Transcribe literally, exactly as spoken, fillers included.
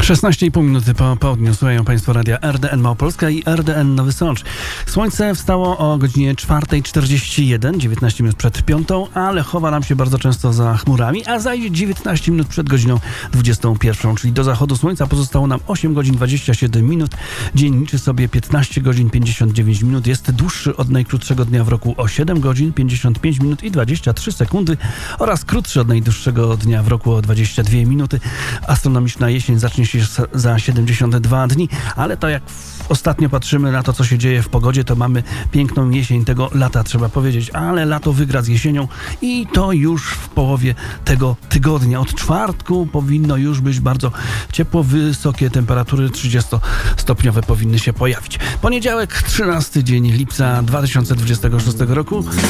szesnaście i pół minuty po południu słuchają Państwo radia R D N Małopolska i R D N Nowy Sącz. Słońce wstało o godzinie czwarta czterdzieści jeden, dziewiętnaście minut przed piątą, ale chowa nam się bardzo często za chmurami, a zajdzie dziewiętnaście minut przed godziną dwudziestą pierwszą, czyli do zachodu słońca pozostało nam osiem godzin dwadzieścia siedem minut. Dzień liczy sobie piętnaście godzin pięćdziesiąt dziewięć minut. Jest dłuższy od najkrótszego dnia w roku o siedem godzin pięćdziesiąt pięć minut i dwadzieścia trzy sekundy oraz krótszy od najdłuższego dnia w roku o dwadzieścia dwie minuty. Astronomiczna jesień zacznie się za siedemdziesiąt dwa dni, ale to jak ostatnio patrzymy na to, co się dzieje w pogodzie, to mamy piękną jesień tego lata, trzeba powiedzieć, ale lato wygra z jesienią i to już w połowie tego tygodnia. Od czwartku powinno już być bardzo ciepło, wysokie temperatury trzydziestostopniowe powinny się pojawić. Poniedziałek, trzynasty dzień lipca dwa tysiące dwudziestego szóstego roku.